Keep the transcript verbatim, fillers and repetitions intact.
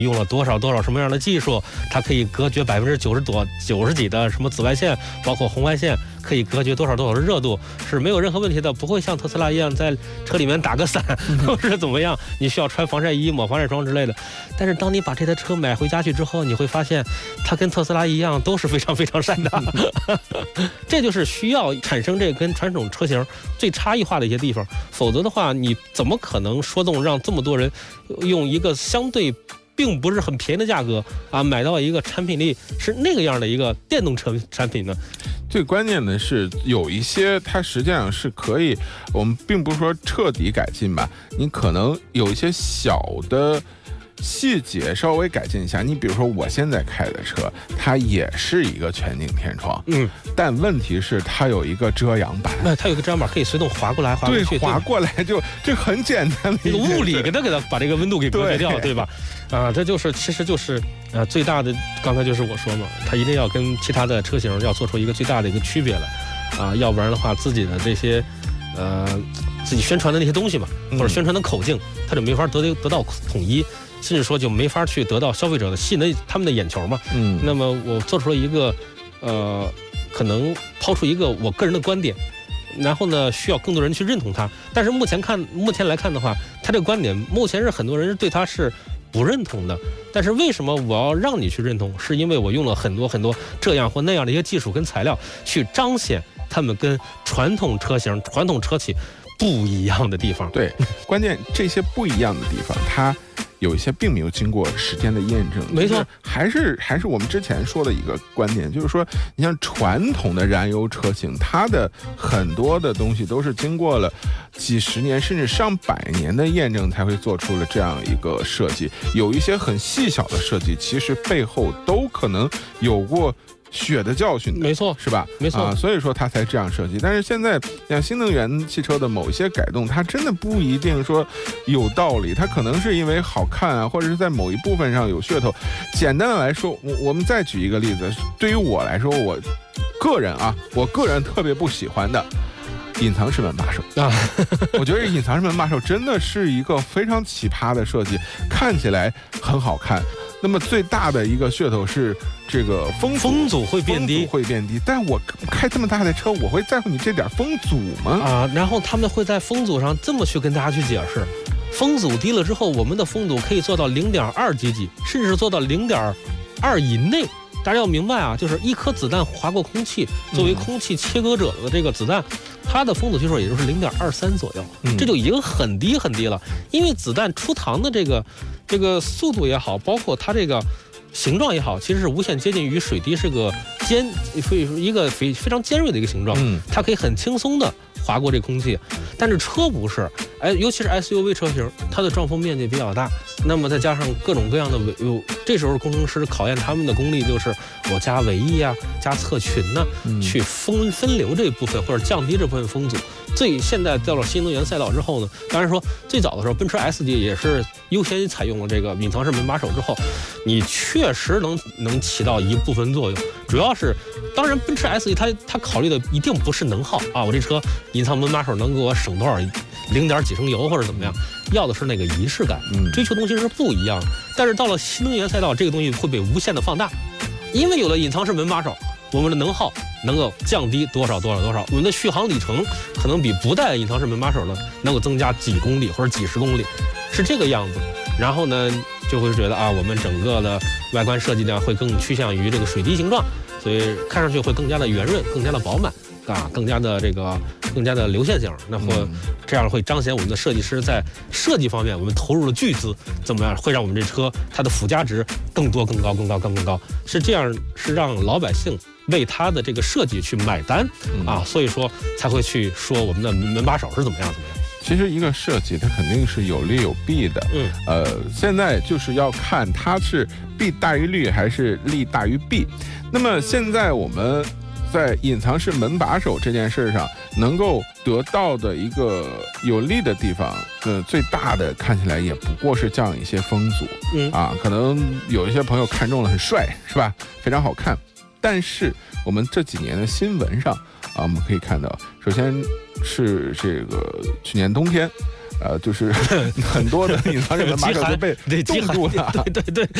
用了多少多少什么样的技术，它可以隔绝百分之九十多九十几的什么紫外线，包括红外线，可以隔绝多少多少的热度，是没有任何问题的，不会像特斯拉一样在车里面打个伞或者怎么样，你需要穿防晒衣、抹防晒霜之类的。但是当你把这台车买回家去之后，你会发现它跟特斯拉一样都是非常非常晒的。这就是需要产生这跟传统车型最差异化的一些地方，否则的话，你怎么可能说动让这么多人用一个相对并不是很便宜的价格啊，买到一个产品力是那个样的一个电动车产品呢？ 最关键的是，有一些它实际上是可以，我们并不是说彻底改进吧，你可能有一些小的细节稍微改进一下。你比如说我现在开的车，它也是一个全景天窗，嗯，但问题是它有一个遮阳板， 那它有个遮阳板可以随动滑过来滑过去， 对，滑过来就这很简单的一个物理给它给它把这个温度给隔绝掉， 对, 对吧？啊，这就是其实就是呃最大的，刚才就是我说嘛，它一定要跟其他的车型要做出一个最大的一个区别来，啊，要不然的话自己的这些呃自己宣传的那些东西嘛，或者宣传的口径，它就没法得得到统一。甚至说就没法去得到消费者的吸引的他们的眼球嘛。嗯，那么我做出了一个，呃，可能抛出一个我个人的观点，然后呢，需要更多人去认同它。但是目前看，目前来看的话，他这个观点目前是很多人对他是不认同的。但是为什么我要让你去认同？是因为我用了很多很多这样或那样的一些技术跟材料，去彰显他们跟传统车型、传统车企不一样的地方。 对，关键这些不一样的地方，它有一些并没有经过时间的验证。 没错， 还是还是我们之前说的一个观点，就是说，你像传统的燃油车型，它的很多的东西都是经过了几十年甚至上百年的验证，才会做出了这样一个设计。有一些很细小的设计，其实背后都可能有过血的教训的， 没错， 是吧？ 没错、 啊，所以说它才这样设计。但是现在像新能源汽车的某一些改动，它真的不一定说有道理，它可能是因为好看啊，或者是在某一部分上有噱头。简单的来说，我我们再举一个例子，对于我来说，我个人啊，我个人特别不喜欢的隐藏式门把手啊，我觉得隐藏式门把手真的是一个非常奇葩的设计，看起来很好看。那么最大的一个噱头是这个风阻风阻会变低， 会变低。但我开这么大的车，我会在乎你这点风阻吗？ 啊，然后他们会在风阻上这么去跟大家去解释，风阻低了之后，我们的风阻可以做到零点二几几，甚至做到零点二以内。大家要明白啊，就是一颗子弹划过空气，作为空气切割者的这个子弹，它的风阻系数也就是零点二三左右，这就已经很低很低了。因为子弹出膛的这个这个速度也好，包括它这个形状也好，其实是无限接近于水滴是个尖，一个非非常尖锐的一个形状，它可以很轻松的划过这空气。但是车不是，哎，尤其是 S U V 车型，它的撞风面积比较大，那么再加上各种各样的尾，这时候工程师考验他们的功力，就是我加尾翼啊，加侧裙呢、啊，嗯、去分分流这部分或者降低这部分风阻。最现在到了新能源赛道之后呢，当然说最早的时候，奔驰 S 级也是优先采用了这个隐藏式门把手之后，你确实能能起到一部分作用，主要是。当然，奔驰 S 级它它考虑的一定不是能耗啊，我这车隐藏门把手能给我省多少零点几升油或者怎么样，要的是那个仪式感，追求东西是不一样的。但是到了新能源赛道，这个东西会被无限的放大，因为有了隐藏式门把手，我们的能耗能够降低多少多少多少，我们的续航里程可能比不带隐藏式门把手呢能够增加几公里或者几十公里，是这个样子。然后呢，就会觉得啊，我们整个的外观设计呢会更趋向于这个水滴形状。所以看上去会更加的圆润，更加的饱满，啊，更加的这个，更加的流线型。那会这样会彰显我们的设计师在设计方面我们投入了巨资，怎么样会让我们这车它的附加值更多、更高、更高、更更高？是这样，是让老百姓为它的这个设计去买单啊，所以说才会去说我们的门把手是怎么样怎么样。 其实一个设计它肯定是有利有弊的，嗯，呃，现在就是要看它是弊大于利还是利大于弊。那么现在我们在隐藏式门把手这件事上能够得到的一个有利的地方，呃，最大的看起来也不过是降一些风阻，嗯啊，可能有一些朋友看中了很帅，是吧？非常好看。但是我们这几年的新闻上啊，我们可以看到，首先是这个去年冬天， 呃，就是很多的隐藏日本马首就被对冻住了。 对对对。